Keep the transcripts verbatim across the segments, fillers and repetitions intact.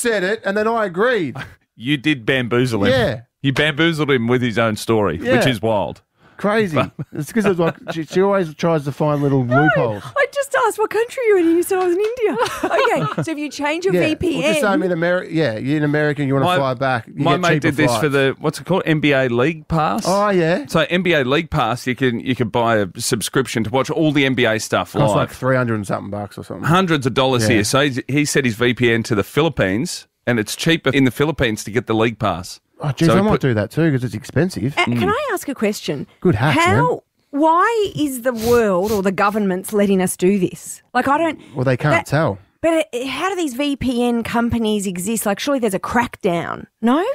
said it, and then I agreed. You did bamboozle him. Yeah. You bamboozled him with his own story, Yeah. which is wild. Crazy. It's because it's like she, she always tries to find little loopholes. I just asked what country you're in and you said I was in India. Okay, so if you change your Yeah. V P N... Well, just say I'm in America. Yeah, you're in America and you want to My- fly back. You My get mate cheaper did this flights. for the, what's it called, N B A League Pass. Oh, yeah. So N B A League Pass, you can you can buy a subscription to watch all the N B A stuff live. Costs like three hundred and something bucks or something. Hundreds of dollars Yeah. here. So he, he set his V P N to the Philippines, and it's cheaper in the Philippines to get the League Pass. Oh, geez, So I he might put- do that too because it's expensive. Uh, Can I ask a question? Good hacks, How? man. Why is the world or the government's letting us do this? Like, I don't... Well, they can't that- tell. But uh, how do these V P N companies exist? Like, surely there's a crackdown, no?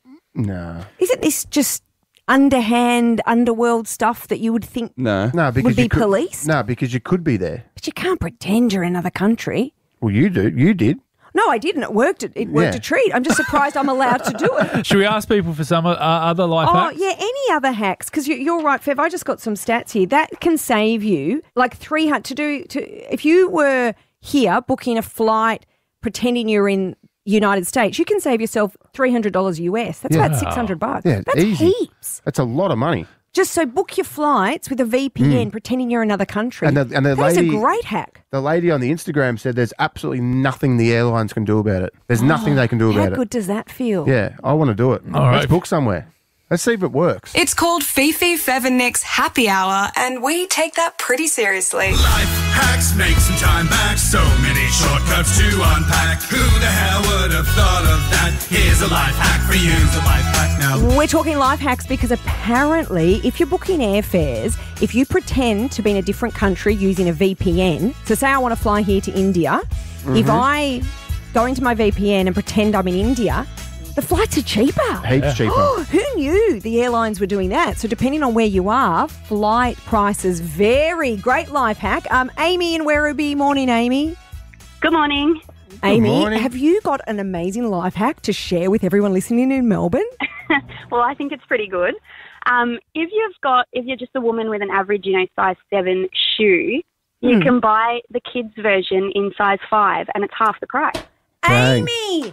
No. Isn't this just underhand, underworld stuff that you would think... No. No, because be you could, policed? No, because you could be there. But you can't pretend you're in another country. Well, you do. You did. No, I didn't. It worked. It, it worked Yeah. a treat. I'm just surprised I'm allowed to do it. Should we ask people for some uh, other life Oh, hacks? yeah, any other hacks? Because you, you're right, Fev. I just got some stats here. That can save you like three hundred to do to if you were here booking a flight, pretending you're in United States, you can save yourself three hundred dollars U S. That's Yeah. about six hundred bucks. Yeah, That's easy. heaps. That's a lot of money. Just so book your flights with a V P N, pretending you're in another country. And the- and the That's lady- a great hack. The lady on the Instagram said there's absolutely nothing the airlines can do about it. There's nothing they can do How about good it. does that feel? Yeah, I want to do it. All Let's right. book somewhere. Let's see if it works. It's called Fifi, Fev and Nick's Happy Hour, and we take that pretty seriously. Life hacks make some time back. So many shortcuts to unpack. Who the hell would have thought of that? Here's a life hack for you. Here's a life hack now. We're talking life hacks because apparently if you're booking airfares, if you pretend to be in a different country using a V P N, so say I want to fly here to India, if I go into my V P N and pretend I'm in India, the flights are cheaper. Heaps cheaper. Who knew the airlines were doing that? So depending on where you are, flight prices vary. Great life hack. Um, Amy in Werribee. Morning, Amy. Good morning. Amy, morning. have you got an amazing life hack to share with everyone listening in Melbourne? Well, I think it's pretty good. Um, if you've got, if you're just a woman with an average, you know, size seven shoe, you can buy the kids version in size five, and it's half the price. Bang. Amy,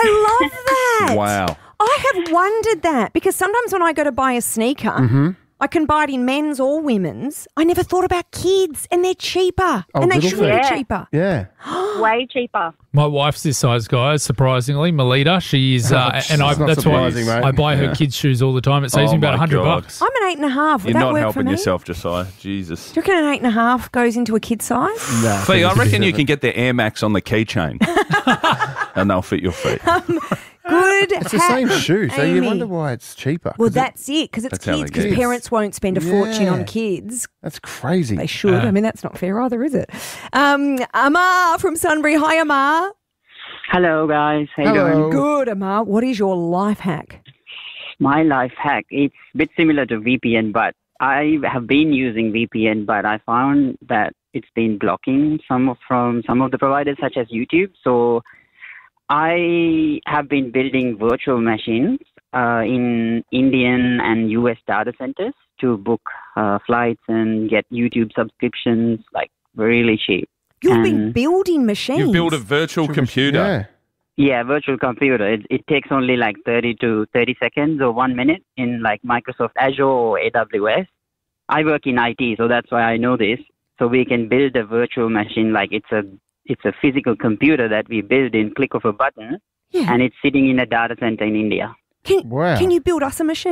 I love that. Wow. I have wondered that because sometimes when I go to buy a sneaker, Mm-hmm. I can buy it in men's or women's. I never thought about kids, and they're cheaper, Oh, and they little should feet. be Yeah. cheaper. Yeah. Way cheaper. My wife's this size, guys. Surprisingly, Melita. She's uh, and I. It's not That's why surprising, mate. I buy her kids' shoes all the time. It saves Oh me about my a hundred God. bucks. I'm an eight and a half. Would You're that not work helping for me? yourself, Josiah. Jesus. Do you reckon an eight and a half goes into a kid size? Nah, Fee, I it's a reckon you bit can get the Air Max on the keychain and they'll fit your feet. Good. It's the same shoe, so you Amy. wonder why it's cheaper. Well, 'Cause it- that's it, because it's That's how kids, they because get it. parents won't spend a fortune Yeah. on kids. that's crazy. They should. I mean, that's not fair either, is it? Um, Amar from Sunbury. Hi, Amar. Hello, guys. How you Hello. doing? Good, Amar. What is your life hack? My life hack, it's a bit similar to V P N, but I have been using V P N, but I found that it's been blocking some of, from some of the providers, such as YouTube. So I have been building virtual machines uh, in Indian and U S data centers to book uh, flights and get YouTube subscriptions, like really cheap. You've been And- building machines. You build a virtual computer. Yeah. Yeah, virtual computer. It, it takes only like thirty to thirty seconds or one minute in like Microsoft Azure or A W S. I work in I T, so that's why I know this. So we can build a virtual machine like it's a it's a physical computer that we build in click of a button, Yeah. and it's sitting in a data center in India. Can, Wow. can you build us a machine?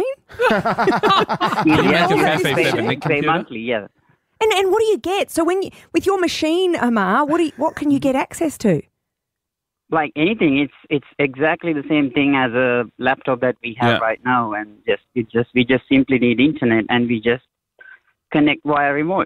You make have a to Fifi pay- Fev and Nick pay computer? monthly, yeah. And and what do you get? So when you, with your machine, Amar, what do you, what can you get access to? Like anything, it's it's exactly the same thing as a laptop that we have Yeah. right now, and just it just we just simply need internet, and we just connect via remote.